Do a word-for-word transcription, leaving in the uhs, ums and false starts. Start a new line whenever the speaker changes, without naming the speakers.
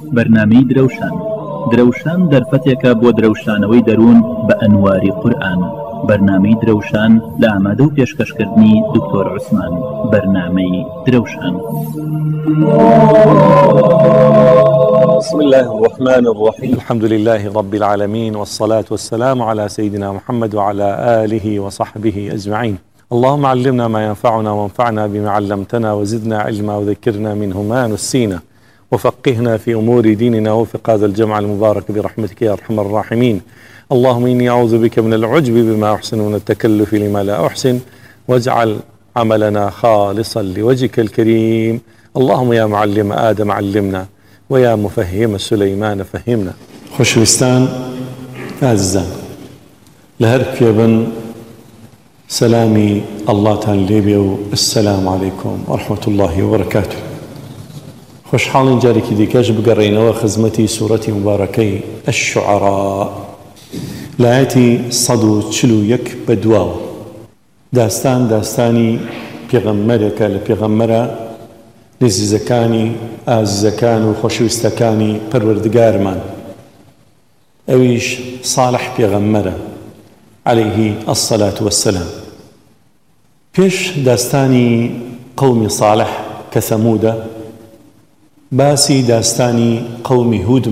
بەرنامەی درەوشان درەوشان دەرفەتێکە بۆ درەوشانەوەی دەروون بە ئەنواری قورئان. بەرنامەی درەوشان لە ئامادە و پێشکەشکردنی دکتۆر عوسمان. بەرنامەی درەوشان.
بسم الله الرحمن الرحيم. الحمد لله رب العالمين، والصلاة والسلام على سيدنا محمد وعلى آله وصحبه أجمعين. اللهم علمنا ما ينفعنا وانفعنا بما علمتنا وزدنا علما وذكرنا منه ما نسينا وفقهنا في أمور ديننا وفق هذا الجمع المبارك برحمتك يا أرحم الراحمين. اللهم إني أعوذ بك من العجب بما أحسن ومن التكلف لما لا أحسن، واجعل عملنا خالصا لوجهك الكريم. اللهم يا معلم آدم علمنا ويا مفهم سليمان فهمنا.
خوشویستان عزیزان، لهر کێبن سلامي الله تان لێبێ و السلام عليكم ورحمة الله وبركاته. خوشحاڵین جارێکی دیکەش بگەڕێینەوە خزمەتی سوورەتی مبارەکەی الشعراء لایەتی سەد و چل و یەک بە دواوە. داستان داستانی پێغەمبەرێکە لە پێغەمبەرە نزیزەکانی ئازیزەکان و خۆشەویستەکانی پەروەردگارمان، ئەویش ساڵح پێغەمبەرە عليه الصلاة والسلام. پێش داستانی قومی صالح کە ثەمودە، باسی داستانی قومی هود